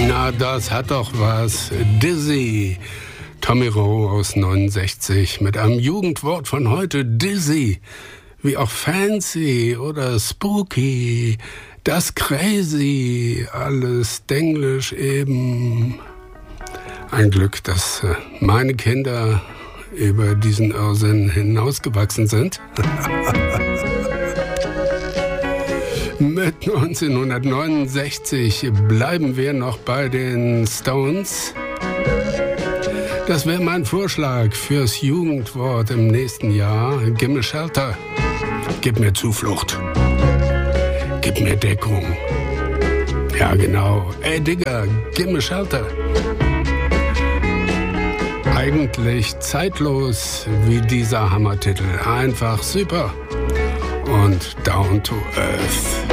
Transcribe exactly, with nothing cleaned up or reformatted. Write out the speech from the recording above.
Na, das hat doch was. Dizzy. Tommy Rowe aus neunundsechzig mit einem Jugendwort von heute, Dizzy. Wie auch fancy oder spooky. Das crazy. Alles Denglisch eben. Ein Glück, dass meine Kinder über diesen Irrsinn hinausgewachsen sind. Mit neunzehnhundertneunundsechzig bleiben wir noch bei den Stones. Das wäre mein Vorschlag fürs Jugendwort im nächsten Jahr. Give me shelter. Gib mir Zuflucht. Gib mir Deckung. Ja, genau. Ey, Digga, give me shelter. Eigentlich zeitlos wie dieser Hammertitel. Einfach super. Und down to earth.